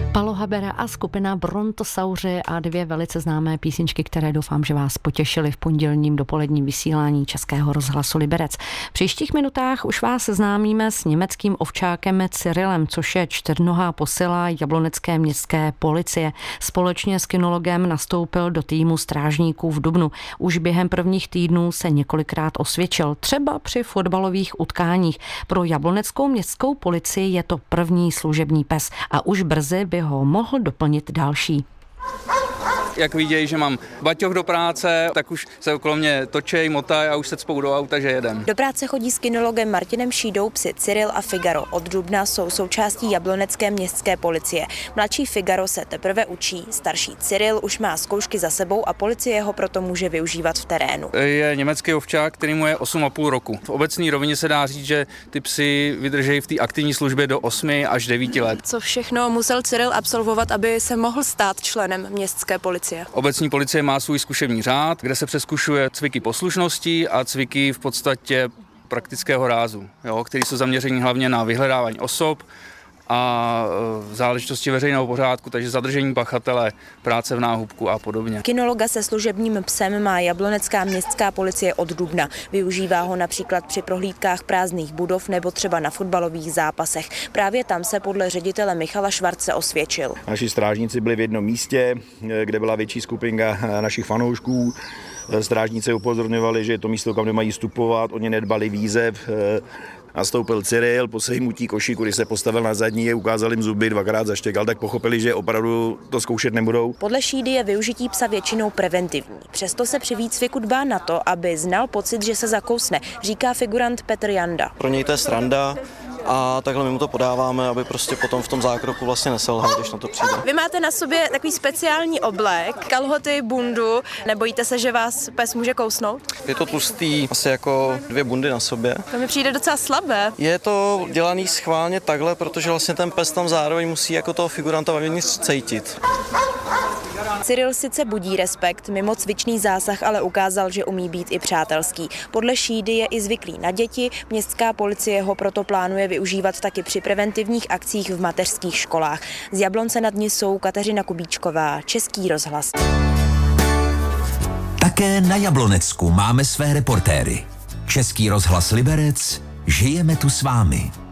Paolo Habera a skupina Brontosauři a dvě velice známé písničky, které doufám, že vás potěšily v pondělním dopoledním vysílání Českého rozhlasu Liberec. V příštích minutách už vás seznámíme s německým ovčákem Cyrilem, což je čtyřnohá posila jablonecké městské policie. Společně s kinologem nastoupil do týmu strážníků v dubnu. Už během prvních týdnů se několikrát osvědčil, třeba při fotbalových utkáních. Pro jabloneckou městskou policii je to první služební pes a už brzy by ho mohl doplnit další. Jak vidějí, že mám baťoch do práce, tak už se okolo mě točej, motaj a už se cpou do auta, že jedem. Do práce chodí s kinologem Martinem Šídou psi Cyril a Figaro. Od dubna jsou součástí jablonecké městské policie. Mladší Figaro se teprve učí, starší Cyril už má zkoušky za sebou a policie ho proto může využívat v terénu. Je německý ovčák, který mu je 8,5 roku. V obecné rovině se dá říct, že ty psy vydrží v té aktivní službě do 8 až 9 let. Co všechno musel Cyril absolvovat, aby se mohl stát členem městské policie? Obecní policie má svůj zkušební řád, kde se přezkušuje cviky poslušnosti a cviky v podstatě praktického rázu, který jsou zaměření hlavně na vyhledávání osob a záležitosti veřejného pořádku, takže zadržení pachatele, práce v náhubku a podobně. Kinologa se služebním psem má jablonecká městská policie od dubna. Využívá ho například při prohlídkách prázdných budov nebo třeba na fotbalových zápasech. Právě tam se podle ředitele Michala Švarce osvědčil. Naši strážníci byli v jednom místě, kde byla větší skupinka našich fanoušků. Strážníci upozorňovali, že je to místo, kam nemají vstupovat, oni nedbali výzev. Nastoupil Cyril, po sejmutí košíku, když se postavil na zadní, ukázal jim zuby, dvakrát zaštěkal, tak pochopili, že opravdu to zkoušet nebudou. Podle Šídy je využití psa většinou preventivní. Přesto se při výcviku dbá na to, aby znal pocit, že se zakousne, říká figurant Petr Janda. Pro něj to je sranda. A takhle my mu to podáváme, aby prostě potom v tom zákroku vlastně neselhal, když na to přijde. Vy máte na sobě takový speciální oblek, kalhoty, bundu. Nebojíte se, že vás pes může kousnout? Je to tlustý, asi jako 2 bundy na sobě. To mi přijde docela slabé. Je to dělaný schválně takhle, protože vlastně ten pes tam zároveň musí jako toho figuranta vevnitř cítit. Cyril sice budí respekt, mimo cvičný zásah ale ukázal, že umí být i přátelský. Podle Šídy je i zvyklý na děti, městská policie ho proto plánuje využívat taky při preventivních akcích v mateřských školách. Z Jablonce nad Nisou Kateřina Kubíčková, Český rozhlas. Také na Jablonecku máme své reportéry. Český rozhlas Liberec, žijeme tu s vámi.